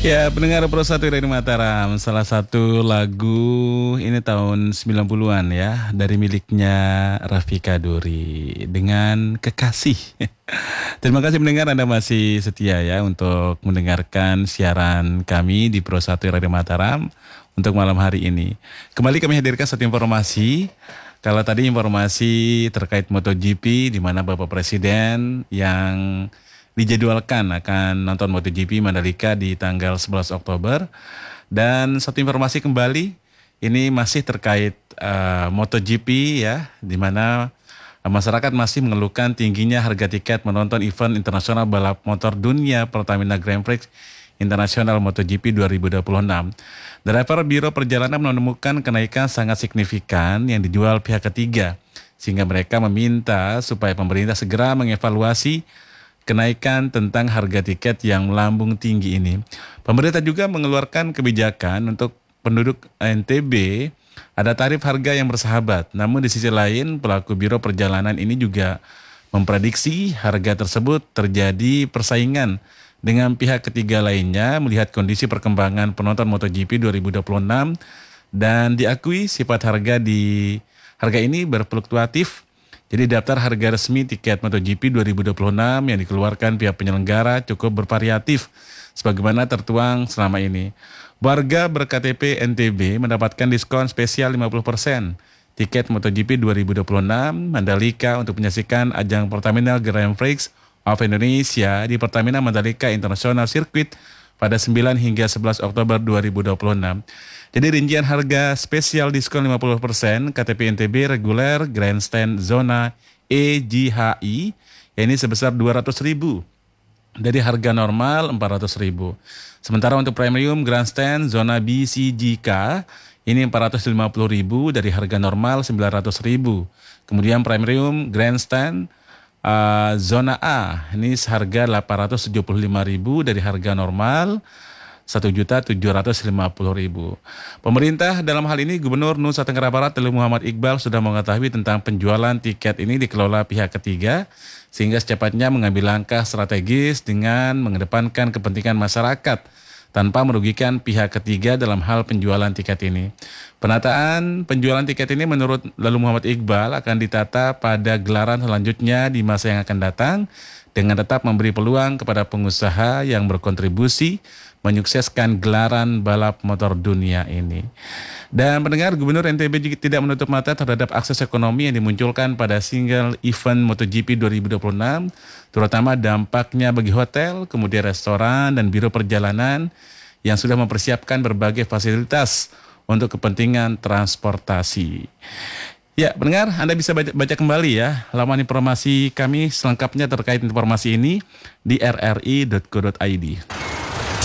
Ya, pendengar Pro 1 dari Mataram, salah satu lagu ini tahun 90-an ya, dari miliknya Rafika Duri dengan Kekasih. Terima kasih pendengar Anda masih setia ya untuk mendengarkan siaran kami di Pro 1 Radio Mataram untuk malam hari ini. Kembali kami hadirkan satu informasi. Kalau tadi informasi terkait MotoGP di mana Bapak Presiden yang dijadwalkan akan nonton MotoGP Mandalika di tanggal 11 Oktober. Dan satu informasi kembali, ini masih terkait MotoGP ya, di mana masyarakat masih mengeluhkan tingginya harga tiket menonton event internasional balap motor dunia Pertamina Grand Prix Internasional MotoGP 2026. Driver Biro Perjalanan menemukan kenaikan sangat signifikan yang dijual pihak ketiga, sehingga mereka meminta supaya pemerintah segera mengevaluasi kenaikan tentang harga tiket yang melambung tinggi ini. Pemerintah juga mengeluarkan kebijakan untuk penduduk NTB ada tarif harga yang bersahabat. Namun di sisi lain pelaku biro perjalanan ini juga memprediksi harga tersebut terjadi persaingan dengan pihak ketiga lainnya melihat kondisi perkembangan penonton MotoGP 2026 dan diakui sifat harga ini berfluktuatif. Jadi daftar harga resmi tiket MotoGP 2026 yang dikeluarkan pihak penyelenggara cukup bervariatif sebagaimana tertuang selama ini. Warga berKTP NTB mendapatkan diskon spesial 50% tiket MotoGP 2026 Mandalika untuk menyaksikan ajang Pertamina Grand Prix of Indonesia di Pertamina Mandalika International Circuit pada 9 hingga 11 Oktober 2026. Jadi rincian harga spesial diskon 50% KTP NTB reguler grandstand zona EGHI ini sebesar 200.000 dari harga normal 400.000. Sementara untuk premium grandstand zona BCGK ini 450.000 dari harga normal 900.000. Kemudian premium grandstand zona A ini seharga 875.000 dari harga normal 1.750.000. Pemerintah dalam hal ini Gubernur Nusa Tenggara Barat Telu Muhammad Iqbal sudah mengetahui tentang penjualan tiket ini dikelola pihak ketiga sehingga secepatnya mengambil langkah strategis dengan mengedepankan kepentingan masyarakat tanpa merugikan pihak ketiga dalam hal penjualan tiket ini. Penataan penjualan tiket ini menurut Lalu Muhammad Iqbal akan ditata pada gelaran selanjutnya di masa yang akan datang dengan tetap memberi peluang kepada pengusaha yang berkontribusi menyukseskan gelaran balap motor dunia ini. Dan pendengar, Gubernur NTB juga tidak menutup mata terhadap akses ekonomi yang dimunculkan pada single event MotoGP 2026, terutama dampaknya bagi hotel, kemudian restoran dan biro perjalanan yang sudah mempersiapkan berbagai fasilitas untuk kepentingan transportasi. Ya, pendengar, Anda bisa baca kembali ya laman informasi kami selengkapnya terkait informasi ini di rri.co.id.